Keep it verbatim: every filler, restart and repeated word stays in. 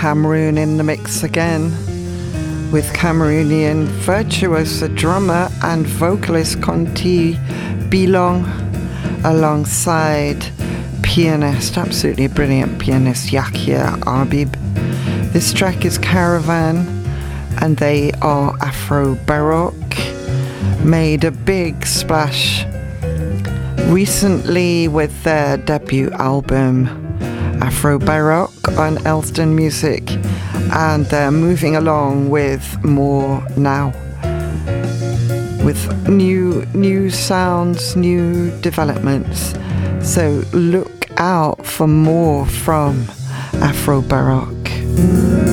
Cameroon in the mix again, with Cameroonian virtuoso drummer and vocalist Conti Bilong alongside pianist, absolutely brilliant pianist Yakia Arbib. This track is Caravan, and they are Afro Baroque. Made a big splash recently with their debut album Afro Baroque on Elston Music, and they're moving along with more now, with new new sounds, new developments. So look out for more from Afro Baroque.